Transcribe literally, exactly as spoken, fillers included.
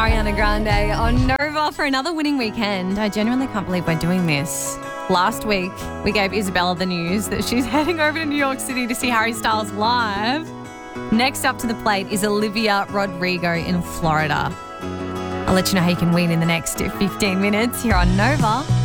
Ariana Grande on Nova for another winning weekend. I genuinely can't believe we're doing this. Last week, we gave Isabella the news that she's heading over to New York City to see Harry Styles live. Next up to the plate is Olivia Rodrigo in Florida. I'll let you know how you can win in the next fifteen minutes here on Nova.